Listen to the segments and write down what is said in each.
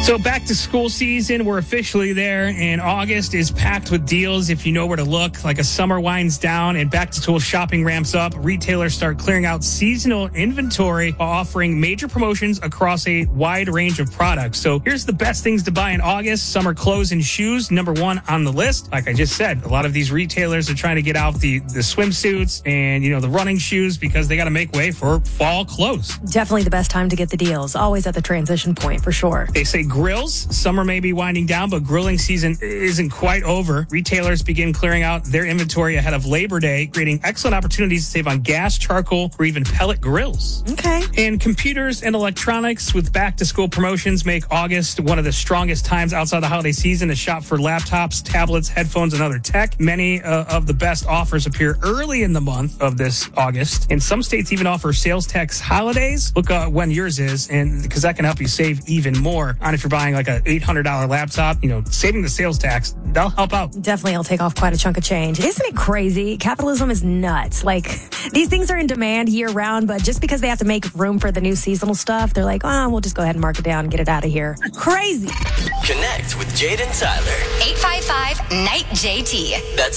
So back to school season, we're officially there, and August is packed with deals if you know where to look. Like a summer winds down and back to school shopping ramps up, retailers start clearing out seasonal inventory while offering major promotions across a wide range of products. So here's the best things to buy in August. Summer clothes and shoes, number one on the list. Like I just said, a lot of these retailers are trying to get out the swimsuits and, the running shoes because they got to make way for fall clothes. Definitely the best time to get the deals. Always at the transition point for sure. They say grills. Summer may be winding down, but grilling season isn't quite over. Retailers begin clearing out their inventory ahead of Labor Day, creating excellent opportunities to save on gas, charcoal, or even pellet grills. Okay. And computers and electronics with back-to-school promotions make August one of the strongest times outside the holiday season to shop for laptops, tablets, headphones, and other tech. Many of the best offers appear early in the month of this August, and some states even offer sales tax holidays. Look when yours is, and because that can help you save even more on if you're buying like a $800 laptop, saving the sales tax, that'll help out. Definitely it'll take off quite a chunk of change. Isn't it crazy? Capitalism is nuts. Like, these things are in demand year round, but just because they have to make room for the new seasonal stuff, they're like, we'll just go ahead and mark it down and get it out of here. Crazy. Connect with Jade and Tyler. 855-NIGHT-JT. That's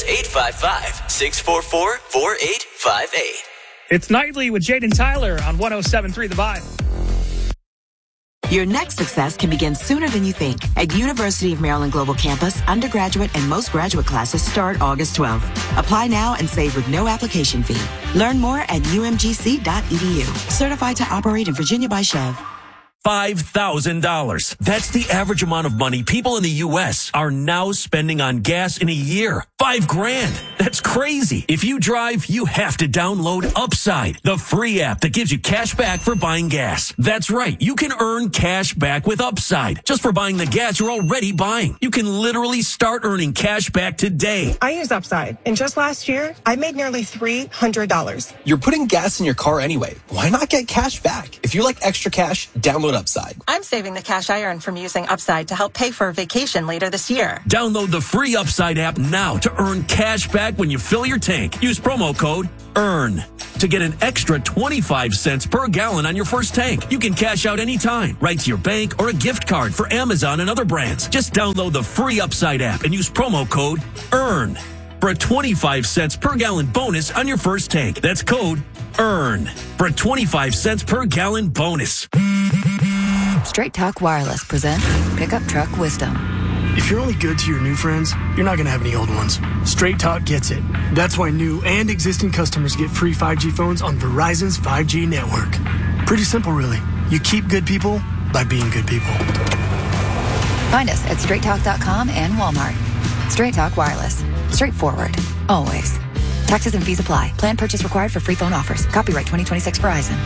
855-644-4858. It's Nightly with Jade and Tyler on 107.3 The Vibe. Your next success can begin sooner than you think. At University of Maryland Global Campus, undergraduate and most graduate classes start August 12th. Apply now and save with no application fee. Learn more at umgc.edu. Certified to operate in Virginia by Chev. $5,000. That's the average amount of money people in the U.S. are now spending on gas in a year. $5,000. That's crazy. If you drive, you have to download Upside, the free app that gives you cash back for buying gas. That's right. You can earn cash back with Upside just for buying the gas you're already buying. You can literally start earning cash back today. I use Upside, and just last year, I made nearly $300. You're putting gas in your car anyway. Why not get cash back? If you like extra cash, download Upside. I'm saving the cash I earn from using Upside to help pay for a vacation later this year. Download the free Upside app now to earn cash back when you fill your tank. Use promo code EARN to get an extra 25 cents per gallon on your first tank. You can cash out anytime, right to your bank or a gift card for Amazon and other brands. Just download the free Upside app and use promo code EARN for a 25 cents per gallon bonus on your first tank. That's code EARN for a 25 cents per gallon bonus. Straight Talk Wireless presents Pickup Truck Wisdom. If you're only good to your new friends, you're not going to have any old ones. Straight Talk gets it. That's why new and existing customers get free 5G phones on Verizon's 5G network. Pretty simple, really. You keep good people by being good people. Find us at straighttalk.com and Walmart. Straight Talk Wireless. Straightforward. Always. Taxes and fees apply. Plan purchase required for free phone offers. Copyright 2026 Verizon.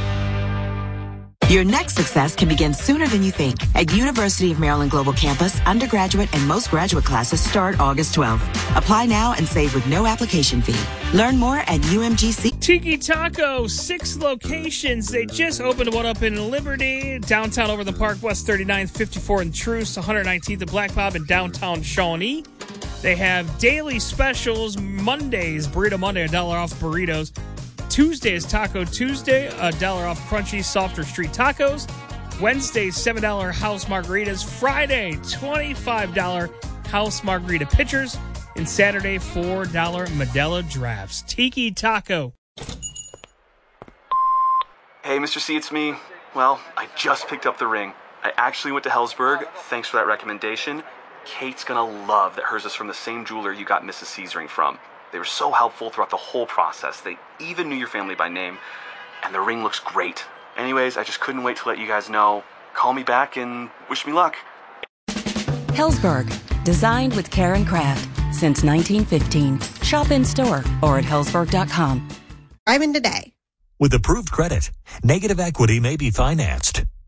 Your next success can begin sooner than you think. At University of Maryland Global Campus, undergraduate and most graduate classes start August 12th. Apply now and save with no application fee. Learn more at UMGC. Tiki Taco, 6 locations. They just opened one up in Liberty, downtown over the park, West 39th, 54 in Truce, 119th at Black Bob in downtown Shawnee. They have daily specials. Mondays, Burrito Monday, $1 off burritos. Tuesday is Taco Tuesday, $1 off crunchy, softer street tacos. Wednesday, $7 house margaritas. Friday, $25 house margarita pitchers. And Saturday, $4 Modelo drafts. Tiki Taco. Hey, Mr. C, it's me. Well, I just picked up the ring. I actually went to Helzberg. Thanks for that recommendation. Kate's gonna love that hers is from the same jeweler you got Mrs. C's ring from. They were so helpful throughout the whole process. They even knew your family by name, and the ring looks great. Anyways, I just couldn't wait to let you guys know. Call me back and wish me luck. Helzberg, designed with care and craft since 1915. Shop in store or at helzberg.com. Driving today. With approved credit, negative equity may be financed.